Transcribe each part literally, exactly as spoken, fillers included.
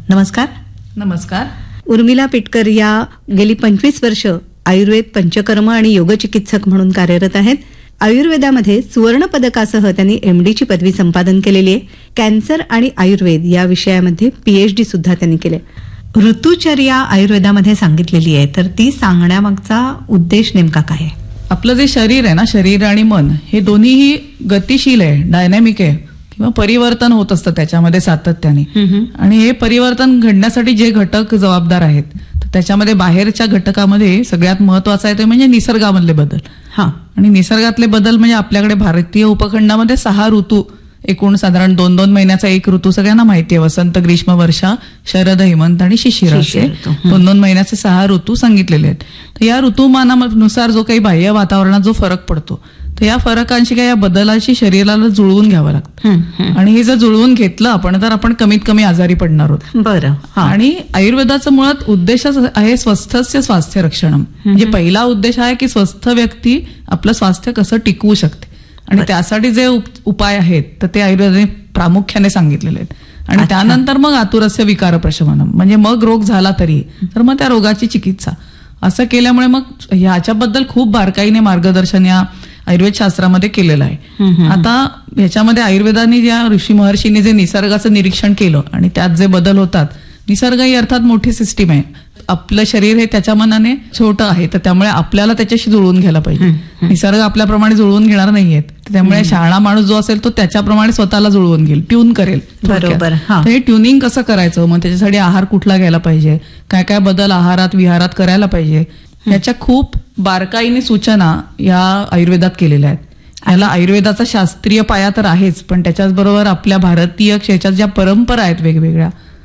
नमस्कार. नमस्कार. उर्मिला पिटकर या गेली पंचवीस वर्ष आयुर्वेद पंचकर्म आणि योग चिकित्सक म्हणून कार्यरत आहेत. आयुर्वेदामध्ये सुवर्ण पदकासह त्यांनी एमडीची पदवी संपादन केलेली आहे. कॅन्सर आणि आयुर्वेद या विषयामध्ये पीएचडी सुद्धा त्यांनी केले. ऋतुचर्या आयुर्वेदामध्ये सांगितलेली आहे, तर ती सांगण्यामागचा उद्देश नेमका काय आहे? आपलं जे शरीर आहे ना, शरीर आणि मन हे दोन्हीही गतिशील आहे, डायनॅमिक आहे किंवा परिवर्तन होत असतं त्याच्यामध्ये सातत्याने. आणि हे परिवर्तन घडण्यासाठी जे घटक जबाबदार आहेत, तर त्याच्यामध्ये बाहेरच्या घटकामध्ये सगळ्यात महत्वाचा आहे ते म्हणजे निसर्गामधले बदल. हा आणि निसर्गातले बदल म्हणजे आपल्याकडे भारतीय उपखंडामध्ये सहा ऋतू, एकूण साधारण दोन दोन महिन्याचा एक ऋतू सगळ्यांना माहिती आहे. वसंत, ग्रीष्म, वर्षा, शरद, हेमंत आणि शिशिर असे दोन दोन महिन्याचे सहा ऋतू सांगितलेले आहेत. तर या ऋतुमानानुसार जो काही बाह्य वातावरणात जो फरक पडतो, तर या फरकांशी काय या बदलाशी शरीराला जुळवून घ्यावं लागतं. आणि हे जर जुळवून घेतलं आपण तर आपण कमीत कमी आजारी पडणार आहोत. बरं. आणि आयुर्वेदाचं मुळात उद्देशच आहे स्वस्थस्य स्वास्थ्य रक्षणम. म्हणजे पहिला उद्देश आहे की स्वस्थ व्यक्ती आपलं स्वास्थ्य कसं टिकवू शकते, आणि त्यासाठी जे उपाय आहेत तर ते आयुर्वेदाने प्रामुख्याने सांगितलेले आहेत. आणि त्यानंतर मग आतुरस्य विकार प्रशमनम, म्हणजे मग रोग झाला तरी तर मग त्या रोगाची चिकित्सा. असं केल्यामुळे मग ह्याच्याबद्दल खूप बारकाईने मार्गदर्शन या आयुर्वेद शास्त्रामध्ये केलेलं आहे. आता ह्याच्यामध्ये आयुर्वेदाने ज्या ऋषी महर्षींनी जे निसर्गाचं निरीक्षण केलं आणि त्यात जे बदल होतात, निसर्ग ही अर्थात मोठी सिस्टीम आहे. आपलं शरीर हे त्याच्या मनाने छोटं आहे, तर त्यामुळे आपल्याला त्याच्याशी जुळवून घ्यायला पाहिजे. निसर्ग आपल्याप्रमाणे जुळवून घेणार नाहीयेत, त्यामुळे शहाणा माणूस जो असेल तो त्याच्याप्रमाणे स्वतःला जुळवून घेईल, ट्यून करेल. बरोबर. तर हे ट्युनिंग कसं करायचं, मग त्याच्यासाठी आहार कुठला घ्यायला पाहिजे, काय काय बदल आहारात विहारात करायला पाहिजे, याच्या खूप बारकाईने सूचना या आयुर्वेदात केलेल्या आहेत. याला आयुर्वेदाचा शास्त्रीय पाया तर आहेच, पण त्याच्याचबरोबर आपल्या भारतीय ह्याच्यात ज्या परंपरा आहेत वेगवेगळ्या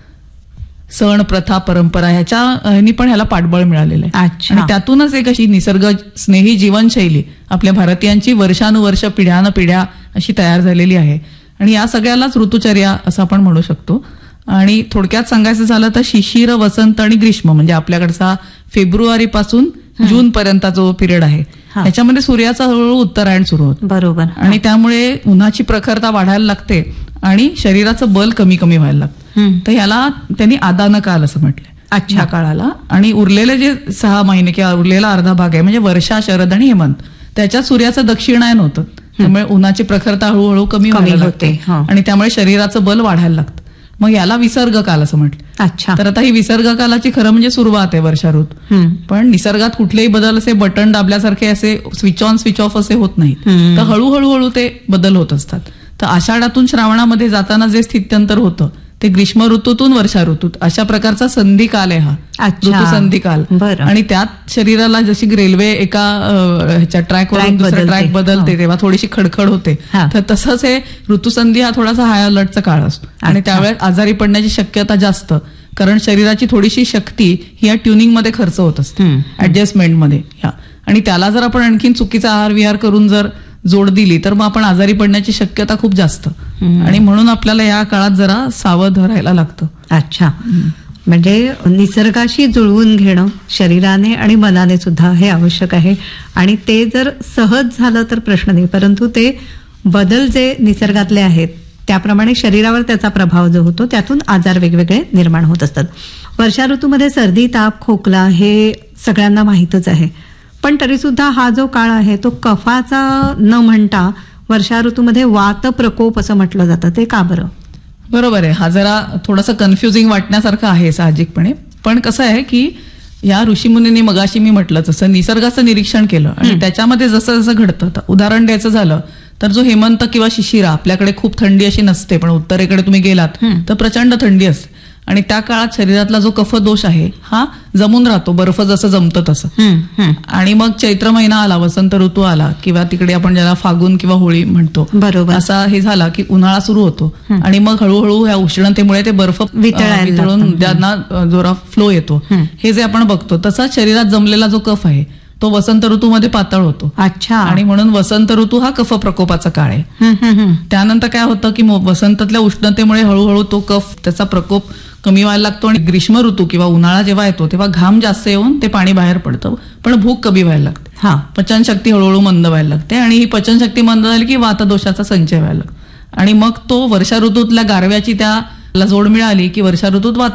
सण, प्रथा, परंपरा, ह्याच्या पण ह्याला पाठबळ मिळालेलं आहे. आणि त्यातूनच एक अशी निसर्ग स्नेही जीवनशैली आपल्या भारतीयांची वर्षानुवर्ष पिढ्यानं पिढ्या अशी तयार झालेली आहे. आणि या सगळ्यालाच ऋतुचर्या असं आपण म्हणू शकतो. आणि थोडक्यात सांगायचं झालं तर शिशिर, वसंत आणि ग्रीष्म म्हणजे आपल्याकडचा फेब्रुवारी पासून जून पर्यंतचा जो पिरियड आहे, त्याच्यामध्ये सूर्याचा हळूहळू उत्तरायण सुरू होतं. बरोबर. आणि त्यामुळे उन्हाची प्रखरता वाढायला लागते आणि शरीराचं बल कमी कमी व्हायला लागतं. तर ह्याला त्यांनी आदान काल असं म्हटलंय आजच्या काळाला. आणि उरलेले जे सहा महिने किंवा उरलेला अर्धा भाग आहे म्हणजे वर्षा, शरद आणि हेमंत, त्याच्यात सूर्याचं दक्षिणायन होतं, त्यामुळे उन्हाची प्रखरता हळूहळू कमी व्हायला लागते आणि त्यामुळे शरीराचं बल वाढायला लागतं. मग याला विसर्ग काल असं म्हटलं. अच्छा. तर आता ही विसर्ग कालाची खरं म्हणजे सुरुवात आहे वर्षा ऋतू. पण निसर्गात कुठलेही बदल असे बटन दाबल्यासारखे असे स्विच ऑन स्विच ऑफ असे होत नाहीत, तर हळूहळू हळू ते बदल होत असतात. तर आषाढातून श्रावणामध्ये जाताना जे स्थित्यंतर होतं ते ग्रीष्म ऋतूतून वर्षा ऋतूत अशा प्रकारचा संधी काल आहे हा ऋतू संधी काल. आणि त्यात शरीराला जशी रेल्वे एका ह्याच्या ट्रॅकवरून दुसऱ्या ट्रॅक बदलते तेव्हा थोडीशी खडखड होते, तर तसंच हे ऋतुसंधी हा थोडासा हाय अलर्टचा काळ असतो. आणि त्यावेळेस आजारी पडण्याची शक्यता जास्त, कारण शरीराची थोडीशी शक्ती ही या ट्युनिंगमध्ये खर्च होत असते, ऍडजस्टमेंटमध्ये. आणि त्याला जर आपण आणखीन चुकीचा आहार विहार करून जर जोड दिली तर मग आपण आजारी पडण्याची शक्यता खूप जास्त. आणि म्हणून आपल्याला या काळात जरा सावध राहायला लागतं. अच्छा. म्हणजे निसर्गाशी जुळवून घेणं शरीराने आणि मनाने सुद्धा हे आवश्यक आहे. आणि ते जर सहज झालं तर प्रश्न नाही, परंतु ते बदल जे निसर्गातले आहेत त्याप्रमाणे शरीरावर त्याचा प्रभाव जो होतो त्यातून आजार वेगवेगळे निर्माण होत असतात. वर्षा ऋतूमध्ये सर्दी, ताप, खोकला हे सगळ्यांना माहीतच आहे, पण तरी सुद्धा हा जो काळ आहे तो कफाचा न म्हणता वर्षा ऋतूमध्ये वात प्रकोप असं म्हटलं जातं. ते का बरं? बरोबर आहे. हा जरा थोडासा कन्फ्युजिंग वाटण्यासारखं आहे साहजिकपणे, पण कसं आहे की या ऋषीमुनींनी मगाशी मी म्हटलं तसं निसर्गाचं निरीक्षण केलं आणि त्याच्यामध्ये जसं जसं घडतं, उदाहरण द्यायचं झालं तर जो हेमंत किंवा शिशिरा, आपल्याकडे खूप थंडी अशी नसते पण उत्तरेकडे तुम्ही गेलात तर प्रचंड थंडी असते. आणि त्या काळात शरीरातला जो कफ दोष आहे हा जमून राहतो, बर्फ जसं जमतं तसं. आणि मग चैत्र महिना आला, वसंत ऋतू आला, किंवा तिकडे आपण ज्याला फागुन किंवा होळी म्हणतो, बरोबर, असा हे झाला की उन्हाळा सुरू होतो. आणि मग हळूहळू ह्या उष्णतेमुळे ते बर्फ वितळून ज्यांना जोरा फ्लो येतो, हे जे आपण बघतो तसाच शरीरात जमलेला जो कफ आहे तो वसंत ऋतूमध्ये पातळ होतो. अच्छा. आणि म्हणून वसंत ऋतू हा कफ प्रकोपाचा काळ आहे. त्यानंतर काय होतं की वसंतातल्या उष्णतेमुळे हळूहळू तो कफ त्याचा प्रकोप कमी व्हायला लागतो. आणि ग्रीष्म ऋतू किंवा उन्हाळा जेव्हा येतो तेव्हा घाम जास्त येऊन ते पाणी बाहेर पडतं, पण भूक कमी व्हायला लागते. हा, पचनशक्ती हळूहळू मंद व्हायला लागते. आणि ही पचनशक्ती मंद झाली की वातदोषाचा संचय व्हायला लागतो. आणि मग तो वर्षा ऋतूतल्या गारव्याची त्याला जोड मिळाली की वर्षा ऋतूत वात